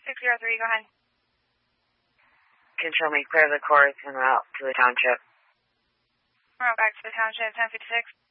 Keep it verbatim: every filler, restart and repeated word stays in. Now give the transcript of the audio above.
six zero three, go ahead. Control me, clear the course en route to the township. Route back to the township, ten fifty-six.